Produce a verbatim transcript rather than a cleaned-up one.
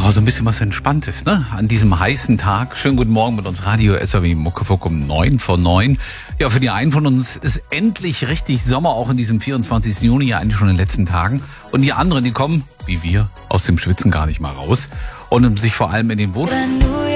Oh, so ein bisschen was Entspanntes, ne? An diesem heißen Tag. Schönen guten Morgen mit uns Radio S R W Muckefuck um neun vor neun. Ja, für die einen von uns ist endlich richtig Sommer, auch in diesem vierundzwanzigsten Juni, ja eigentlich schon in den letzten Tagen. Und die anderen, die kommen, wie wir, aus dem Schwitzen gar nicht mal raus. Und um sich vor allem in den Wohnungen